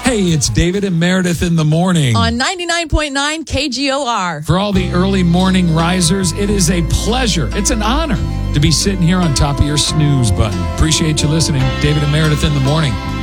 Hey, it's David and Meredith in the morning. On 99.9 KGOR. For all the early morning risers, it is a pleasure. It's an honor to be sitting here on top of your snooze button. Appreciate you listening. David and Meredith in the morning.